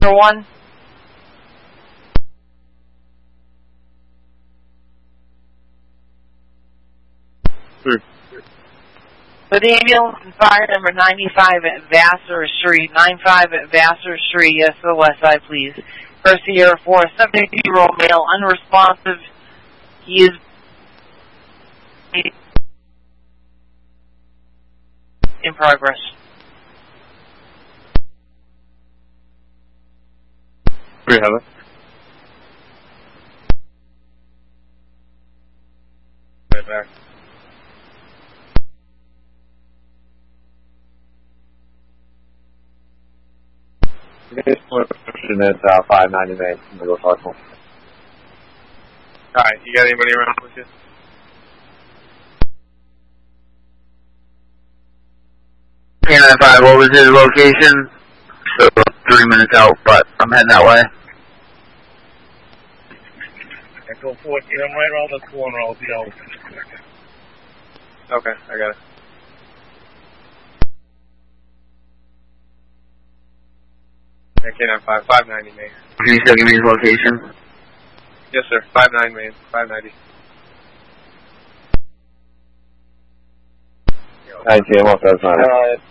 Delta 1. For the ambulance and fire number 95 at Vassar Street, 95 at Vassar Street, yes, to the west side, please. First Sierra 4, 72-year-old male, unresponsive. He is in progress. We have it. Right back. It's 590 Main, Middle Parkville. Alright, you got anybody around with you? K95, what was his location? So 3 minutes out, but I'm heading that way. Echo 14, I'm right around the corner, I'll be out. Okay, I got it. K95, 590 Main. Can you still give me his location? Yes, sir. 59 Main, 590. Hi, Tim. That's not it.